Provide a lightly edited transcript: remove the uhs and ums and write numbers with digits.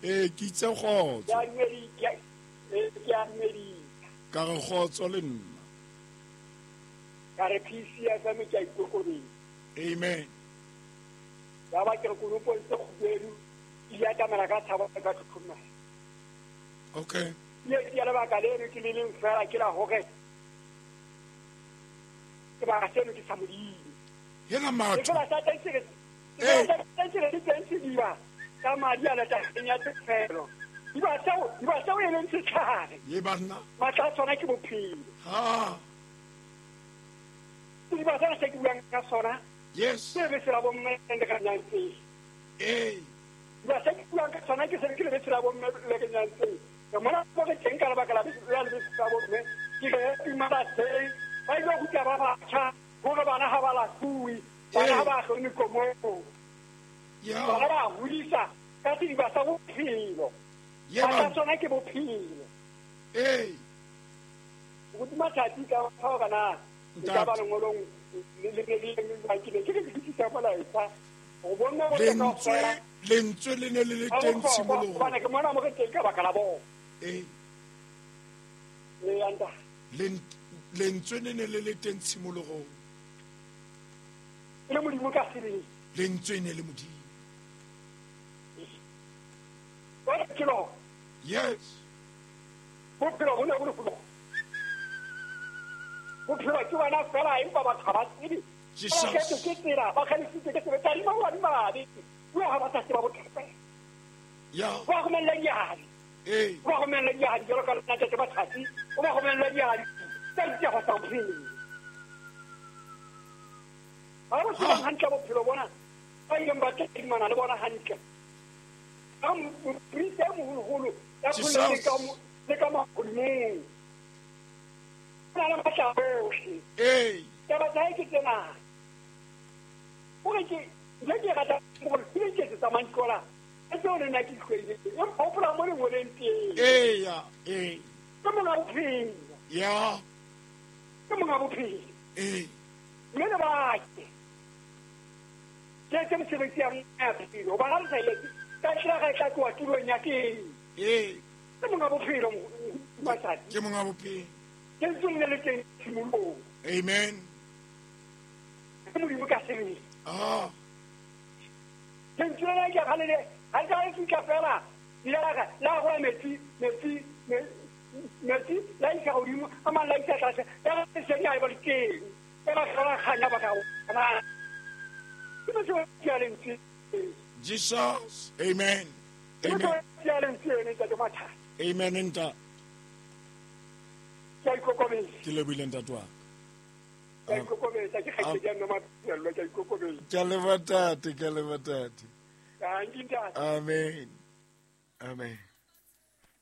ke itse kgotso ke a mmedisa ka re kgotso le nna ka re peace ya tsame ke a ikokobetsa amen ya ba ke re konopo ntse khubedu ile ya tamela ka thabo ka thuthumela okay ye ke le baka le re ke le leng fela ke la hore ke ba se no ke samudi yena ke matho fela sa tsetse ke tsetse di ba ka madi a la tanya tsefelo di ba sao e leng tshare ye banna matla tsona ke bophelo ha di ba sa se ke buang ka sona yes ke be se la bo mme ende ka nyantse ba se ke buang ka sona ke se ke be se la bo mme le ka nyantse ke mona bo ke teng ka la baka la le sa bo mme ke ke imara se ba ile go tla ba cha go ga bana ha ba la kui bana ha ba go ni komo ya bana ba hulisa ka di ba sa bophelo ye ba banna tsona ke bophelo go di mathati ka fa kana ka ba ngolong le ba ke ke ka bala isa o bona go lentswe le ne le teng tshimologo bana ke mona mo ke teng ka baka la bo le anda lentswe ne ne le teng tshimologo le modimo ka sele lentswe ne le modimo ba ke lo yes bophelo go ne go le go bophelo ke bana fela e ba ba thaba tsedi Jesus ke tsira ba khali se ke se tari ma wa ma di wa ha ba ta se ba bothepe ya wa go mella yadi wa go mella yadi jalo ka nna ke ba thasi wa go mella yadi tsa di go sa phele ba go se hantle bophelo bona ba ile ba ke mana le bona hantle am prisa mo holo ya phele ka mo le ka ma kulmeng la pasha bohle ya ba tsaya ke tsena o ke le ke rata go le ke tsa mankola e tsone na ke khwele ya popula mo le volente ya ke mo ga bophelo ya ke mo ga bophelo le le ba ke mo se be tsang a bophelo ba ga sa ile ka tla ga ka kwa tulo nya ke ke mo ga bophelo mo tsatsi ke mo ga bophelo amen Tentula ya halele hanja ki kafela ilaga la go meti la ka odimu ama la ka tsa ya se ya ba ke ya ba khala khanya ba ka ana kuma so ya lenti Jesus amen ya lenti ne ta mata amen nta ke lebile ntatwa ke le batate amen